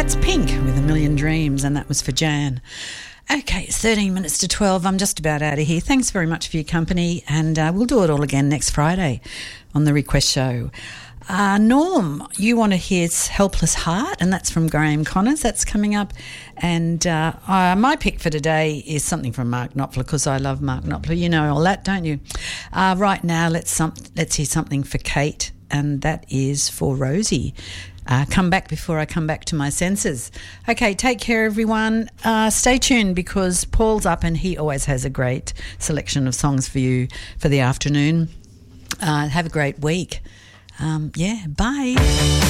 That's Pink with A Million Dreams, and that was for Jan. Okay, it's 13 minutes to 12. I'm just about out of here. Thanks very much for your company, and we'll do it all again next Friday on The Request Show. Norm, you want to hear Helpless Heart, and that's from Graham Connors. That's coming up. And my pick for today is something from Mark Knopfler, because I love Mark Knopfler. You know all that, don't you? Right now, let's hear something for Kate, and that is for Rosie. Come back before I come back to my senses. Okay, take care, everyone. Stay tuned, because Paul's up and he always has a great selection of songs for you for the afternoon. Have a great week. Bye.